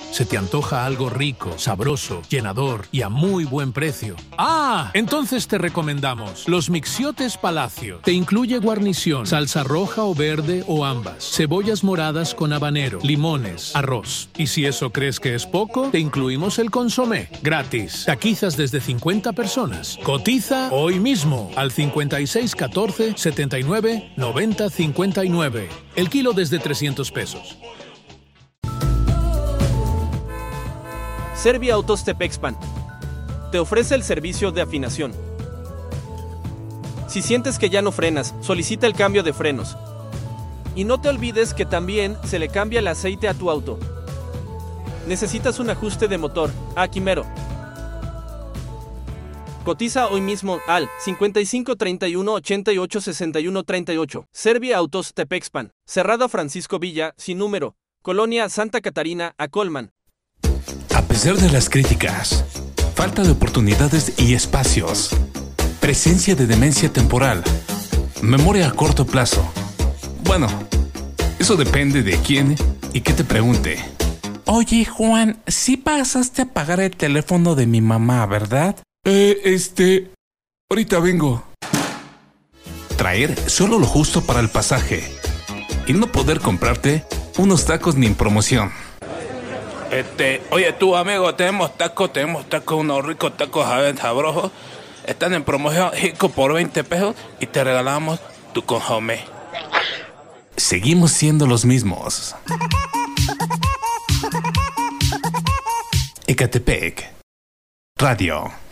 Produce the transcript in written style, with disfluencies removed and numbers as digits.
¿Se te antoja algo rico, sabroso, llenador y a muy buen precio? ¡Ah! Entonces te recomendamos los Mixiotes Palacio. Te incluye guarnición, salsa roja o verde o ambas, cebollas moradas con habanero, limones, arroz. Y si eso crees que es poco, te incluimos el consomé, gratis. Taquizas desde 50 personas. Cotiza hoy mismo al 5614 79 90 59. El kilo desde 300 pesos. Serbia Autos Tepexpan te ofrece el servicio de afinación. Si sientes que ya no frenas, solicita el cambio de frenos. Y no te olvides que también se le cambia el aceite a tu auto. ¿Necesitas un ajuste de motor? Aquí mero. Cotiza hoy mismo al 55 31 88 61 38. Serbia Autos Tepexpan, Cerrado Francisco Villa, sin número, Colonia Santa Catarina, Acolman. A pesar de las críticas, falta de oportunidades y espacios, presencia de demencia temporal, memoria a corto plazo. Bueno, eso depende de quién y qué te pregunte. Oye, Juan, sí pasaste a pagar el teléfono de mi mamá, ¿verdad? Ahorita vengo. Traer solo lo justo para el pasaje y no poder comprarte unos tacos ni en promoción. Oye tú, amigo, tenemos tacos, unos ricos tacos sabrosos. Están en promoción, rico por 20 pesos y te regalamos tu consomé. Seguimos siendo los mismos. Ecatepec Radio.